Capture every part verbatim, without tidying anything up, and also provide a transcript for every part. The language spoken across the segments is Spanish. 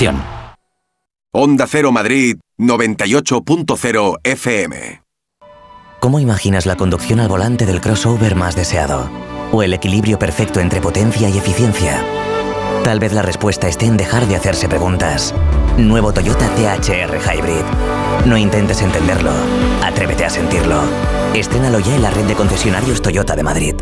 información. Onda Cero Madrid noventa y ocho punto cero F M. ¿Cómo imaginas la conducción al volante del crossover más deseado? ¿O el equilibrio perfecto entre potencia y eficiencia? Tal vez la respuesta esté en dejar de hacerse preguntas. Nuevo Toyota T H R Hybrid. No intentes entenderlo, atrévete a sentirlo. Estrénalo ya en la red de concesionarios Toyota de Madrid.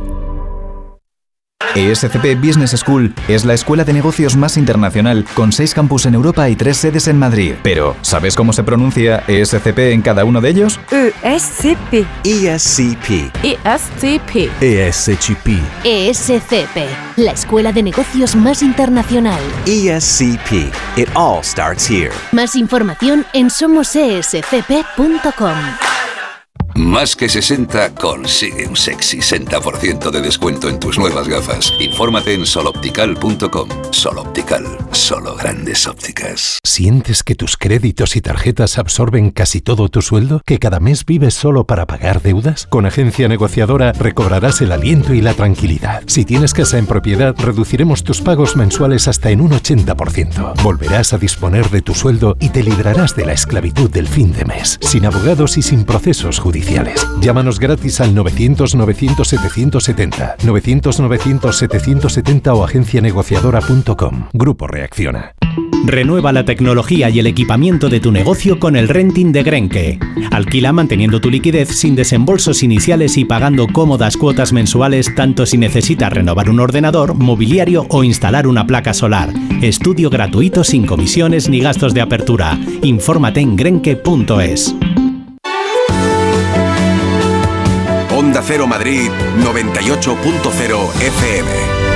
E S C P Business School es la escuela de negocios más internacional, con seis campus en Europa y tres sedes en Madrid. Pero, ¿sabes cómo se pronuncia E S C P en cada uno de ellos? E S C P. E S C P. E S C P. E S C P. E S C P, la escuela de negocios más internacional. E S C P. It all starts here. Más información en somos e s c p punto com. Más que sesenta consigue un sexy sesenta por ciento de descuento en tus nuevas gafas. Infórmate en sol optical punto com. Sol Optical, solo grandes ópticas. ¿Sientes que tus créditos y tarjetas absorben casi todo tu sueldo? ¿Que cada mes vives solo para pagar deudas? Con Agencia Negociadora recobrarás el aliento y la tranquilidad. Si tienes casa en propiedad, reduciremos tus pagos mensuales hasta en un ochenta por ciento. Volverás a disponer de tu sueldo y te librarás de la esclavitud del fin de mes, sin abogados y sin procesos judiciales. Llámanos gratis al novecientos novecientos setecientos setenta, novecientos novecientos setecientos setenta o agencia negociadora punto com. Grupo Reacciona. Renueva la tecnología y el equipamiento de tu negocio con el renting de Grenke. Alquila manteniendo tu liquidez sin desembolsos iniciales y pagando cómodas cuotas mensuales, tanto si necesitas renovar un ordenador, mobiliario o instalar una placa solar. Estudio gratuito sin comisiones ni gastos de apertura. Infórmate en grenke punto es. Onda Cero Madrid noventa y ocho punto cero F M.